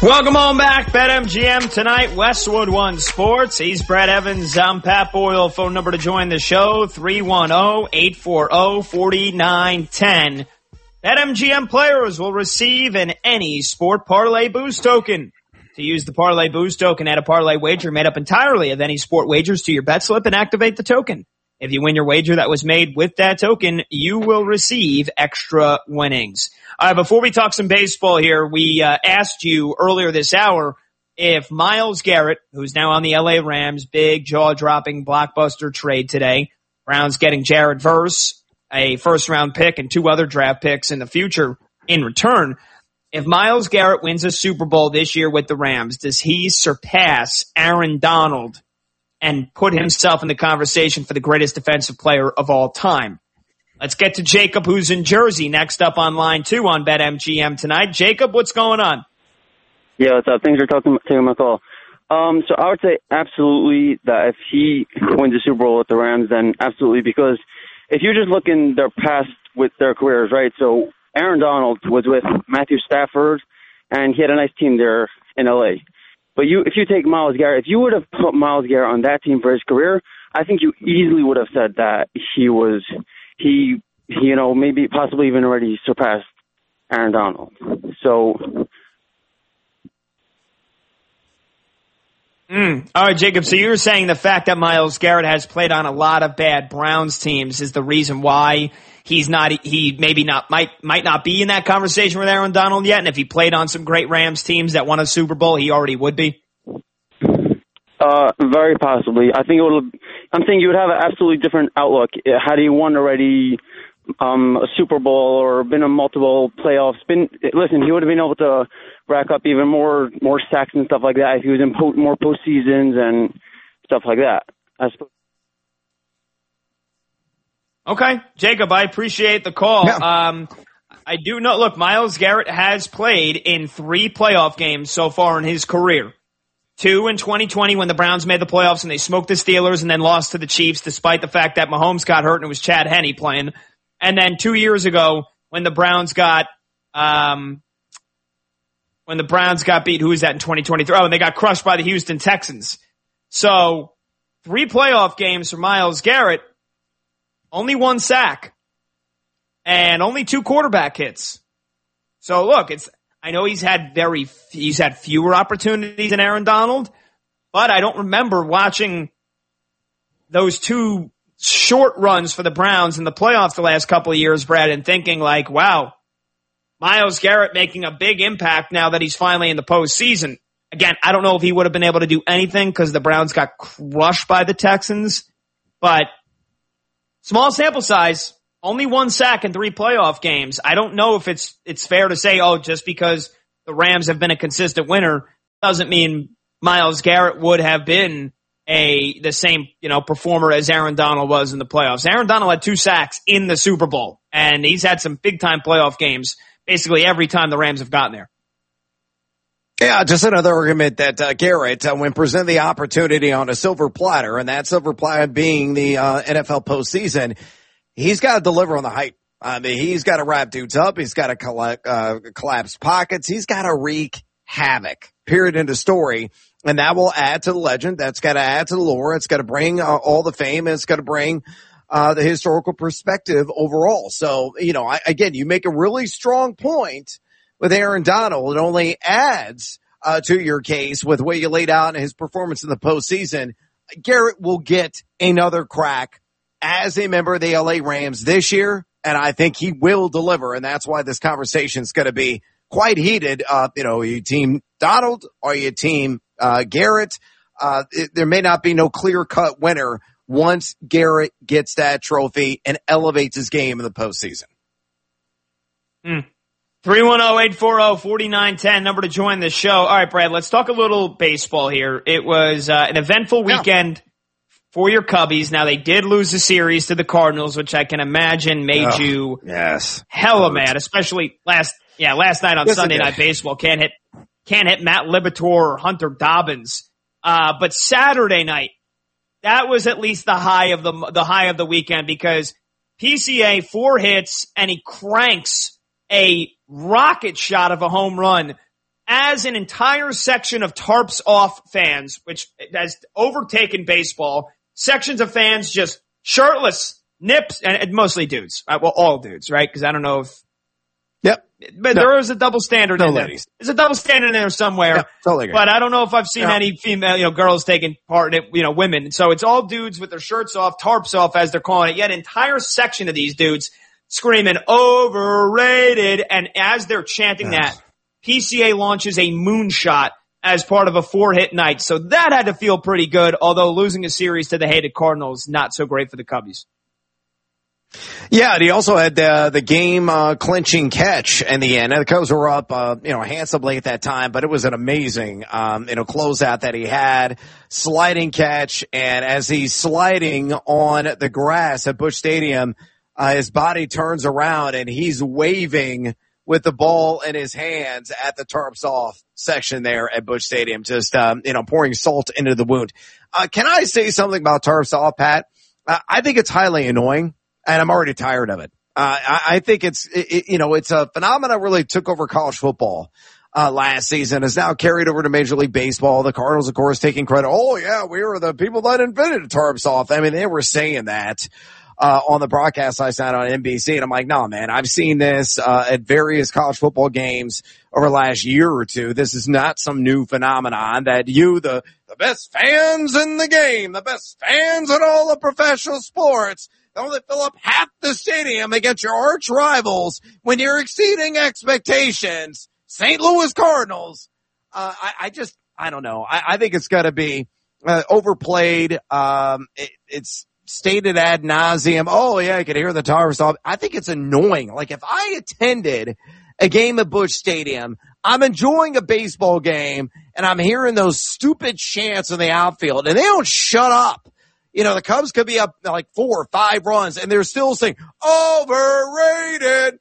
Welcome on back. BetMGM tonight, Westwood One Sports. He's Brad Evans. I'm Pat Boyle. Phone number to join the show, 310-840-4910. BetMGM players will receive an any sport parlay boost token. To use the parlay boost token, add a parlay wager made up entirely of any sport wagers to your bet slip and activate the token. If you win your wager that was made with that token, you will receive extra winnings. All right, before we talk some baseball here, we asked you earlier this hour if Myles Garrett, who's now on the LA Rams, big jaw-dropping blockbuster trade today, Browns getting Jared Verse, a first-round pick, and 2 other draft picks in the future in return. If Myles Garrett wins a Super Bowl this year with the Rams, does he surpass Aaron Donald and put himself in the conversation for the greatest defensive player of all time? Let's get to Jacob, who's in Jersey, next up on line 2 on BetMGM tonight. Jacob, what's going on? Yeah, what's up? Thanks for taking my call. So I would say absolutely that if he wins the Super Bowl with the Rams, then absolutely, because if you just look in their past with their careers, right? So Aaron Donald was with Matthew Stafford, and he had a nice team there in L.A. But if you take Myles Garrett, if you would have put Myles Garrett on that team for his career, I think you easily would have said that he maybe possibly even already surpassed Aaron Donald. So. All right, Jacob, so you're saying the fact that Myles Garrett has played on a lot of bad Browns teams is the reason why he might not be in that conversation with Aaron Donald yet, and if he played on some great Rams teams that won a Super Bowl, he already would be? Very possibly. I'm thinking you would have an absolutely different outlook had he won already a Super Bowl or been in multiple playoffs. Listen, he would have been able to rack up even more sacks and stuff like that if he was in more postseasons and stuff like that, I suppose. Okay, Jacob, I appreciate the call. Yeah. I do know, look, Myles Garrett has played in 3 playoff games so far in his career. 2 in 2020 when the Browns made the playoffs and they smoked the Steelers and then lost to the Chiefs despite the fact that Mahomes got hurt and it was Chad Henne playing. And then 2 years ago when the Browns got beat, who was that in 2023? Oh, and they got crushed by the Houston Texans. So 3 playoff games for Myles Garrett, only 1 sack, and only 2 quarterback hits. So look, I know he's had fewer opportunities than Aaron Donald, but I don't remember watching those 2 short runs for the Browns in the playoffs the last couple of years, Brad, and thinking like, wow, Myles Garrett making a big impact now that he's finally in the postseason. Again, I don't know if he would have been able to do anything because the Browns got crushed by the Texans, but small sample size, only 1 sack in 3 playoff games. I don't know if it's fair to say, just because the Rams have been a consistent winner doesn't mean Myles Garrett would have been the same, performer as Aaron Donald was in the playoffs. Aaron Donald had 2 sacks in the Super Bowl, and he's had some big time playoff games basically every time the Rams have gotten there. Yeah, just another argument that Garrett, when presented the opportunity on a silver platter, and that silver platter being the NFL postseason, he's got to deliver on the hype. I mean, he's got to wrap dudes up. He's got to collapse pockets. He's got to wreak havoc, period, end of story. And that will add to the legend. That's got to add to the lore. It's got to bring all the fame. And it's got to bring the historical perspective overall. So, again, you make a really strong point with Aaron Donald. It only adds to your case with what you laid out in his performance in the postseason. Garrett will get another crack as a member of the LA Rams this year, and I think he will deliver, and that's why this conversation is going to be quite heated. Are you team Donald? Are you team Garrett? There may not be no clear-cut winner once Garrett gets that trophy and elevates his game in the postseason. 310-840-4910, number to join the show. All right, Brad, let's talk a little baseball here. It was an eventful weekend for your Cubbies. Now, they did lose the series to the Cardinals, which I can imagine made you hella mad, especially last night on Sunday Night Baseball. Can't hit Matt Libator or Hunter Dobbins. But Saturday night, that was at least the high of the weekend, because PCA 4 hits and he cranks a rocket shot of a home run as an entire section of tarps off fans, which has overtaken baseball, sections of fans just shirtless, nips, and mostly dudes. Well, all dudes, right? Because I don't know if. Yep. But there is a double standard in there. There's a double standard in there somewhere. Yep, totally agree. But I don't know if I've seen any female, girls taking part in it, women. So it's all dudes with their shirts off, tarps off, as they're calling it. Yet an entire section of these dudes screaming overrated. And as they're chanting that, PCA launches a moonshot as part of a 4-hit night. So that had to feel pretty good, although losing a series to the hated Cardinals, not so great for the Cubbies. Yeah, and he also had the game clinching catch in the end. And the Cubs were up, handsomely at that time, but it was an amazing, closeout that he had, sliding catch. And as he's sliding on the grass at Busch Stadium, his body turns around and he's waving with the ball in his hands at the tarps off section there at Busch Stadium, just, pouring salt into the wound. Can I say something about tarps off, Pat? I think it's highly annoying. And I'm already tired of it. I think it's a phenomenon really took over college football, last season. It's now carried over to Major League Baseball. The Cardinals, of course, taking credit. Oh yeah, we were the people that invented tarps off. I mean, they were saying that, on the broadcast I saw on NBC. And I'm like, no, man, I've seen this, at various college football games over the last year or two. This is not some new phenomenon that the best fans in the game, the best fans in all the professional sports, only fill up half the stadium against your arch rivals when you're exceeding expectations. St. Louis Cardinals. I don't know. I think it's got to be overplayed. It's stated ad nauseum. Oh yeah, I could hear the towers off. I think it's annoying. Like if I attended a game at Busch Stadium, I'm enjoying a baseball game, and I'm hearing those stupid chants in the outfield, and they don't shut up. The Cubs could be up like 4 or 5 runs, and they're still saying, overrated.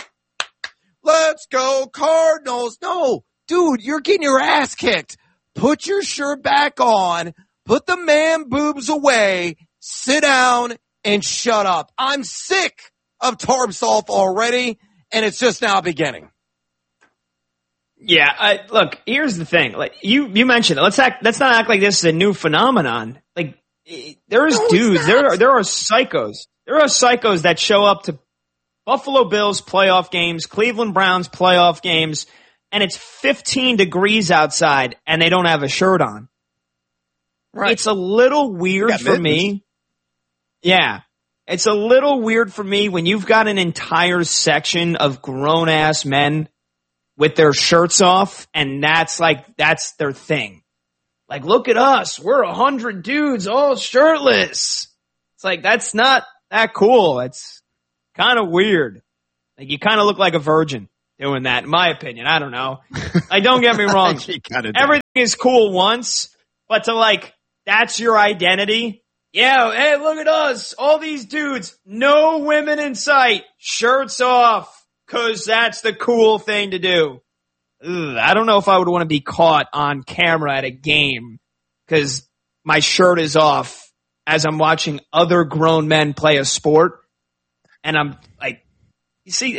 Let's go Cardinals. No, dude, you're getting your ass kicked. Put your shirt back on. Put the man boobs away. Sit down and shut up. I'm sick of tarps off already, and it's just now beginning. Yeah, look, here's the thing. Like you mentioned it. Let's not act like this is a new phenomenon. Like, there's dudes, there are psychos. There are psychos that show up to Buffalo Bills playoff games, Cleveland Browns playoff games, and it's 15 degrees outside and they don't have a shirt on. Right. It's a little weird for me. Yeah. It's a little weird for me when you've got an entire section of grown ass men with their shirts off, and that's their thing. Like, look at us. We're 100 dudes all shirtless. It's like, that's not that cool. It's kind of weird. Like, you kind of look like a virgin doing that, in my opinion. I don't know. Like, don't get me wrong. Everything is cool once, but that's your identity. Yeah, hey, look at us. All these dudes. No women in sight. Shirts off. 'Cause that's the cool thing to do. I don't know if I would want to be caught on camera at a game because my shirt is off as I'm watching other grown men play a sport. And I'm like, you see,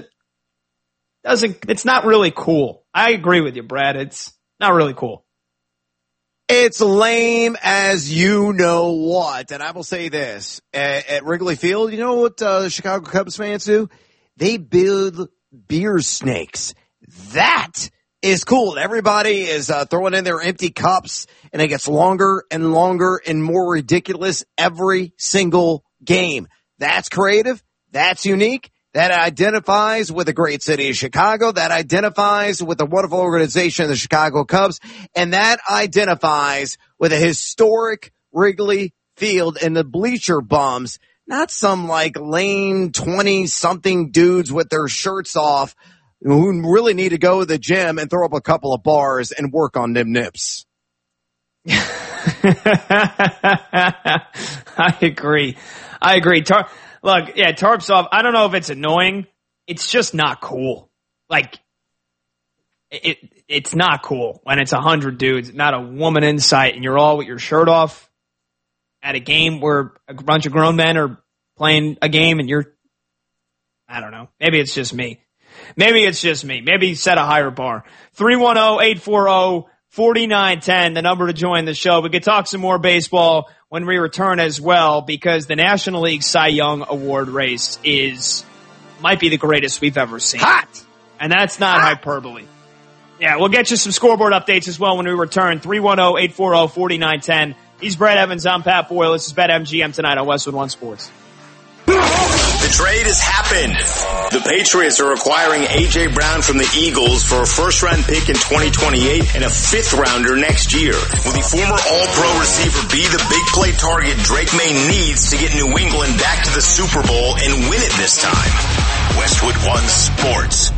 it's not really cool. I agree with you, Brad. It's not really cool. It's lame as you know what. And I will say this, at Wrigley Field, you know what the Chicago Cubs fans do? They build beer snakes. That is cool. Everybody is throwing in their empty cups, and it gets longer and longer and more ridiculous every single game. That's creative. That's unique. That identifies with the great city of Chicago. That identifies with the wonderful organization, the Chicago Cubs. And that identifies with a historic Wrigley Field and the bleacher bums. Not some lame 20-something dudes with their shirts off who really need to go to the gym and throw up a couple of bars and work on them nips. I agree. Look, yeah, tarps off. I don't know if it's annoying. It's just not cool. It's not cool when it's 100 dudes, not a woman in sight, and you're all with your shirt off at a game where a bunch of grown men are playing a game and I don't know. Maybe it's just me. Maybe it's just me. Maybe set a higher bar. 310-840-4910, the number to join the show. We could talk some more baseball when we return as well, because the National League Cy Young Award race might be the greatest we've ever seen. Hot! And that's not hyperbole. Yeah, we'll get you some scoreboard updates as well when we return. 310-840-4910. He's Brad Evans. I'm Pat Boyle. This is BetMGM tonight on Westwood One Sports. The trade has happened. The Patriots are acquiring A.J. Brown from the Eagles for a first-round pick in 2028 and a fifth-rounder next year. Will the former All-Pro receiver be the big play target Drake May needs to get New England back to the Super Bowl and win it this time? Westwood One Sports.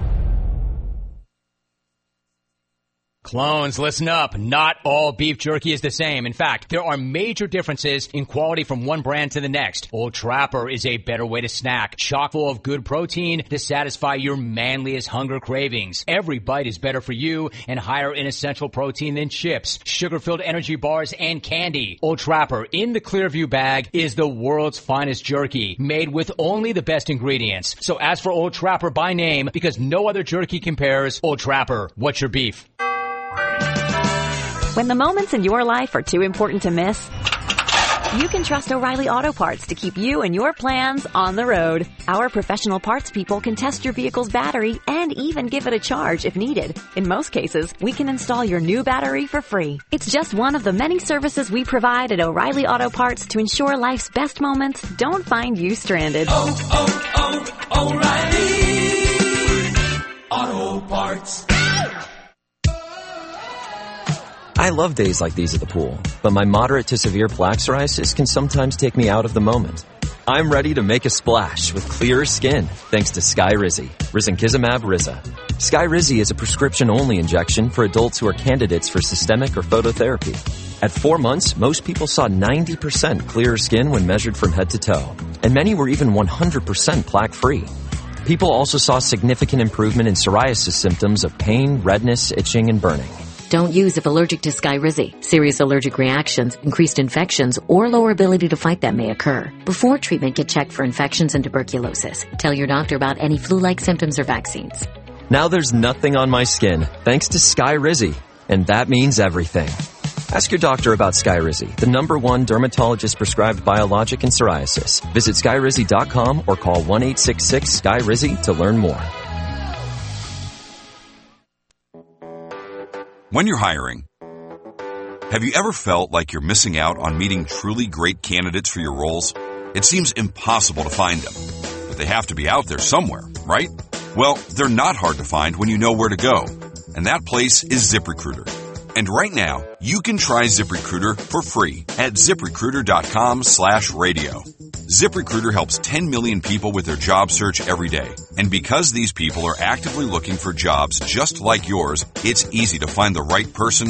Clones, listen up. Not all beef jerky is the same. In fact, there are major differences in quality from one brand to the next. Old Trapper is a better way to snack, chock full of good protein to satisfy your manliest hunger cravings. Every bite is better for you and higher in essential protein than chips, sugar-filled energy bars, and candy. Old Trapper in the Clearview bag is the world's finest jerky, made with only the best ingredients. So ask for Old Trapper by name, because no other jerky compares. Old Trapper, what's your beef? When the moments in your life are too important to miss, you can trust O'Reilly Auto Parts to keep you and your plans on the road. Our professional parts people can test your vehicle's battery and even give it a charge if needed. In most cases, we can install your new battery for free. It's just one of the many services we provide at O'Reilly Auto Parts to ensure life's best moments don't find you stranded. O'Reilly Auto Parts. I love days like these at the pool, but my moderate to severe plaque psoriasis can sometimes take me out of the moment. I'm ready to make a splash with clearer skin thanks to Skyrizi, Risankizumab Riza. Skyrizi is a prescription-only injection for adults who are candidates for systemic or phototherapy. At 4 months, most people saw 90% clearer skin when measured from head to toe, and many were even 100% plaque-free. People also saw significant improvement in psoriasis symptoms of pain, redness, itching, and burning. Don't use if allergic to Skyrizi. Serious allergic reactions, increased infections, or lower ability to fight them may occur. Before treatment, get checked for infections and tuberculosis. Tell your doctor about any flu-like symptoms or vaccines. Now there's nothing on my skin thanks to Skyrizi, and that means everything. Ask your doctor about Skyrizi, the #1 dermatologist-prescribed biologic in psoriasis. Visit Skyrizi.com or call 1-866-SKYRIZI to learn more. When you're hiring, have you ever felt like you're missing out on meeting truly great candidates for your roles? It seems impossible to find them, but they have to be out there somewhere, right? Well, they're not hard to find when you know where to go, and that place is ZipRecruiter. And right now, you can try ZipRecruiter for free at ZipRecruiter.com/radio. ZipRecruiter helps 10 million people with their job search every day. And because these people are actively looking for jobs just like yours, it's easy to find the right person